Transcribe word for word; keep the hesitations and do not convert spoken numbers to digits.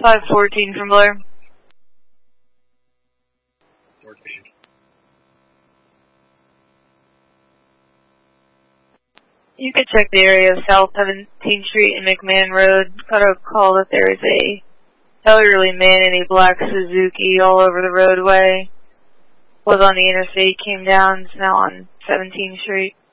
five fourteen from Blair. fourteen. You could check the area of South seventeenth Street and McMahon Road. Got a call that there is a elderly man in a black Suzuki all over the roadway. Was on the interstate, came down, is now on seventeenth Street.